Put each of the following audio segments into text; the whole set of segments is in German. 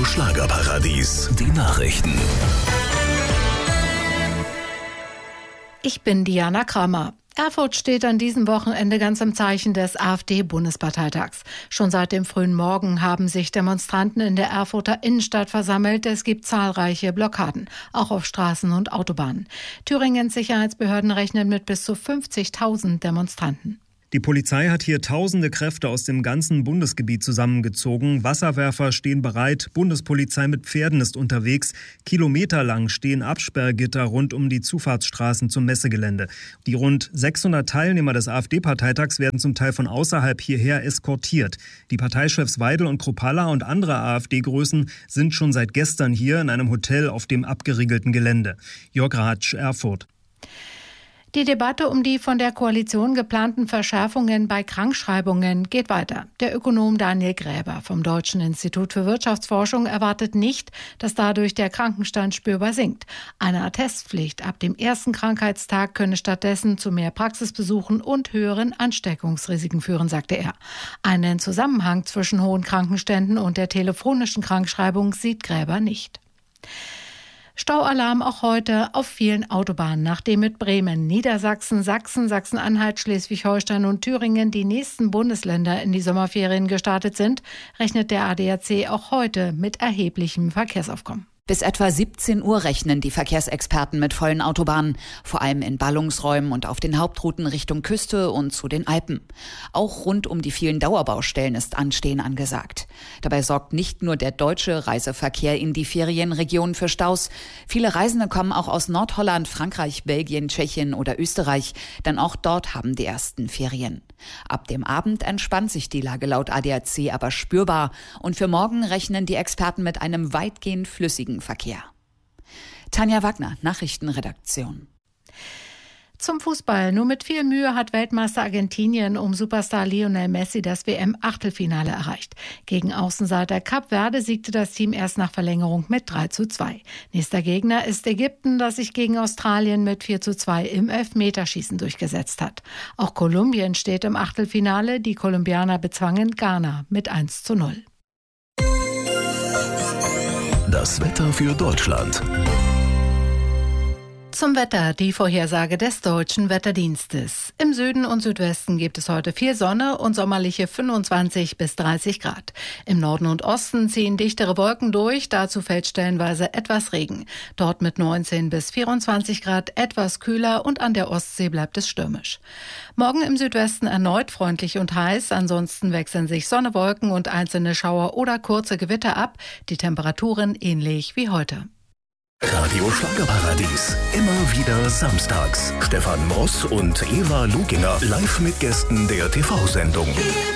Schlagerparadies, die Nachrichten. Ich bin Diana Kramer. Erfurt steht an diesem Wochenende ganz im Zeichen des AfD-Bundesparteitags. Schon seit dem frühen Morgen haben sich Demonstranten in der Erfurter Innenstadt versammelt. Es gibt zahlreiche Blockaden, auch auf Straßen und Autobahnen. Thüringens Sicherheitsbehörden rechnen mit bis zu 50.000 Demonstranten. Die Polizei hat hier tausende Kräfte aus dem ganzen Bundesgebiet zusammengezogen. Wasserwerfer stehen bereit, Bundespolizei mit Pferden ist unterwegs. Kilometerlang stehen Absperrgitter rund um die Zufahrtsstraßen zum Messegelände. Die rund 600 Teilnehmer des AfD-Parteitags werden zum Teil von außerhalb hierher eskortiert. Die Parteichefs Weidel und Kruppalla und andere AfD-Größen sind schon seit gestern hier in einem Hotel auf dem abgeriegelten Gelände. Jörg Ratsch, Erfurt. Die Debatte um die von der Koalition geplanten Verschärfungen bei Krankschreibungen geht weiter. Der Ökonom Daniel Gräber vom Deutschen Institut für Wirtschaftsforschung erwartet nicht, dass dadurch der Krankenstand spürbar sinkt. Eine Attestpflicht ab dem ersten Krankheitstag könne stattdessen zu mehr Praxisbesuchen und höheren Ansteckungsrisiken führen, sagte er. Einen Zusammenhang zwischen hohen Krankenständen und der telefonischen Krankschreibung sieht Gräber nicht. Staualarm auch heute auf vielen Autobahnen, nachdem mit Bremen, Niedersachsen, Sachsen, Sachsen-Anhalt, Schleswig-Holstein und Thüringen die nächsten Bundesländer in die Sommerferien gestartet sind, rechnet der ADAC auch heute mit erheblichem Verkehrsaufkommen. Bis etwa 17 Uhr rechnen die Verkehrsexperten mit vollen Autobahnen, vor allem in Ballungsräumen und auf den Hauptrouten Richtung Küste und zu den Alpen. Auch rund um die vielen Dauerbaustellen ist Anstehen angesagt. Dabei sorgt nicht nur der deutsche Reiseverkehr in die Ferienregionen für Staus. Viele Reisende kommen auch aus Nordholland, Frankreich, Belgien, Tschechien oder Österreich, denn auch dort haben die ersten Ferien. Ab dem Abend entspannt sich die Lage laut ADAC aber spürbar und für morgen rechnen die Experten mit einem weitgehend flüssigen Verkehr. Tanja Wagner, Nachrichtenredaktion. Zum Fußball. Nur mit viel Mühe hat Weltmeister Argentinien um Superstar Lionel Messi das WM-Achtelfinale erreicht. Gegen Außenseiter Kap Verde siegte das Team erst nach Verlängerung mit 3:2. Nächster Gegner ist Ägypten, das sich gegen Australien mit 4:2 im Elfmeterschießen durchgesetzt hat. Auch Kolumbien steht im Achtelfinale. Die Kolumbianer bezwangen Ghana mit 1:0. Das Wetter für Deutschland. Zum Wetter, die Vorhersage des Deutschen Wetterdienstes. Im Süden und Südwesten gibt es heute viel Sonne und sommerliche 25 bis 30 Grad. Im Norden und Osten ziehen dichtere Wolken durch, dazu fällt stellenweise etwas Regen. Dort mit 19 bis 24 Grad etwas kühler und an der Ostsee bleibt es stürmisch. Morgen im Südwesten erneut freundlich und heiß, ansonsten wechseln sich Sonne, Wolken und einzelne Schauer oder kurze Gewitter ab, die Temperaturen ähnlich wie heute. Radio Schlagerparadies. Immer wieder samstags. Stefan Moss und Eva Luginger live mit Gästen der TV-Sendung.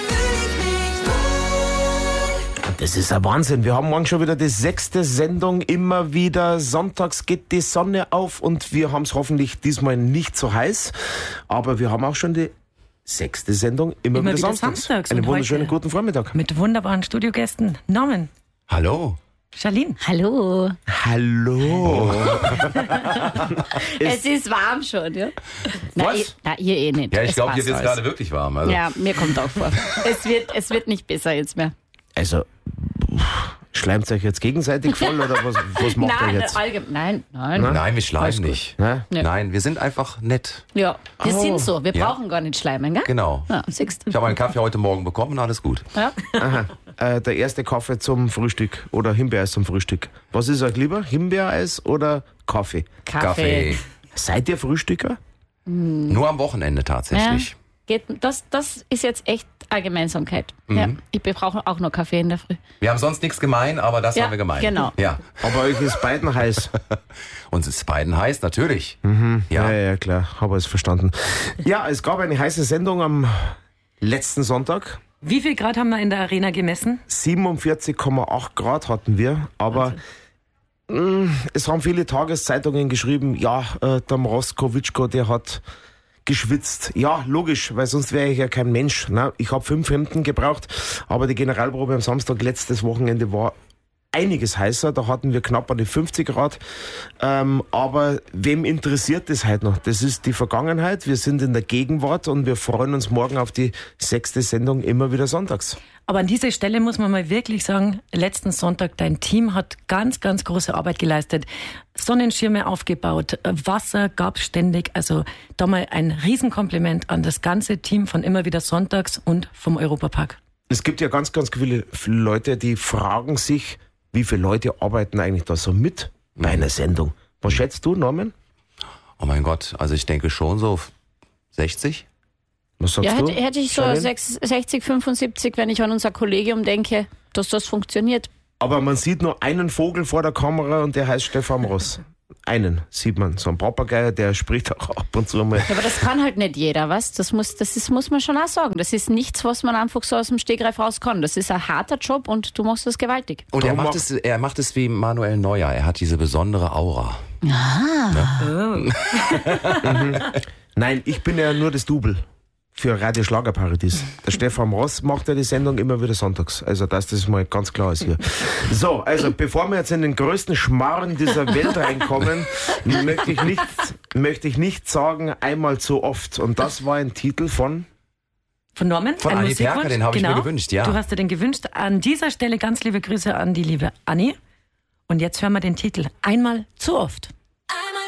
Das ist ein Wahnsinn. Wir haben morgen schon wieder die 6. Sendung. Immer wieder sonntags geht die Sonne auf und wir haben es hoffentlich diesmal nicht so heiß. Aber wir haben auch schon die 6. Sendung immer wieder samstags. Einen wunderschönen guten Vormittag. Mit wunderbaren Studiogästen. Norman. Hallo. Charlene. Hallo. Hallo. Es ist warm schon, ja? Was? Ihr eh nicht. Ja, ich glaube, hier wird es gerade wirklich warm. Also. Ja, mir kommt auch vor. Es wird nicht besser jetzt mehr. Also, schleimt euch jetzt gegenseitig voll oder was macht ihr jetzt? Nein. Nein, wir schleimen nicht. Ne? Nein, wir sind einfach nett. Ja, wir sind so. Wir brauchen gar nicht schleimen, gell? Genau. Ja, siehst du. Ich habe einen Kaffee heute Morgen bekommen, alles gut. Ja. Aha. Der erste Kaffee zum Frühstück oder Himbeereis zum Frühstück. Was ist euch lieber? Himbeereis oder Kaffee? Kaffee. Seid ihr Frühstücker? Nur am Wochenende tatsächlich. Das ist jetzt echt eine Gemeinsamkeit. Ja, ich brauche auch noch Kaffee in der Früh. Wir haben sonst nichts gemein, aber das haben wir gemein. Genau. Ja. Aber euch ist beiden heiß. Uns ist beiden heiß, natürlich. Ja, klar. Habe es verstanden. Ja, es gab eine heiße Sendung am letzten Sonntag. Wie viel Grad haben wir in der Arena gemessen? 47,8 Grad hatten wir, aber es haben viele Tageszeitungen geschrieben, ja, der Mroskowitschko, der hat geschwitzt. Ja, logisch, weil sonst wäre ich ja kein Mensch. Ne? Ich habe 5 Hemden gebraucht, aber die Generalprobe am Samstag letztes Wochenende war einiges heißer, da hatten wir knapp an die 50 Grad. Aber wem interessiert das heute noch? Das ist die Vergangenheit, wir sind in der Gegenwart und wir freuen uns morgen auf die 6. Sendung immer wieder sonntags. Aber an dieser Stelle muss man mal wirklich sagen, letzten Sonntag, dein Team hat ganz, ganz große Arbeit geleistet. Sonnenschirme aufgebaut, Wasser gab ständig. Also da mal ein Riesenkompliment an das ganze Team von immer wieder sonntags und vom Europapark. Es gibt ja ganz, ganz viele Leute, die fragen sich, wie viele Leute arbeiten eigentlich da so mit bei einer Sendung? Was schätzt du, Norman? Oh mein Gott, also ich denke schon so 60. Was sagst du? Hätte ich so 60, 75, wenn ich an unser Kollegium denke, dass das funktioniert. Aber man sieht nur einen Vogel vor der Kamera und der heißt Stefan Ross. Einen sieht man, so ein Papagei, der spricht auch ab und zu mal. Ja, aber das kann halt nicht jeder, was? Das muss man schon auch sagen. Das ist nichts, was man einfach so aus dem Stegreif raus kann. Das ist ein harter Job und du machst das gewaltig. Und er macht es wie Manuel Neuer. Er hat diese besondere Aura. Nein, ich bin ja nur das Double für Radio Schlagerparadies. Der Stefan Ross macht ja die Sendung immer wieder sonntags. Also dass das mal ganz klar ist hier. So, also bevor wir jetzt in den größten Schmarren dieser Welt reinkommen, möchte ich nicht sagen, einmal zu oft. Und das war ein Titel von Norman? Von Anni Perker, den habe ich mir gewünscht, ja. Du hast dir den gewünscht. An dieser Stelle ganz liebe Grüße an die liebe Anni. Und jetzt hören wir den Titel Einmal zu oft.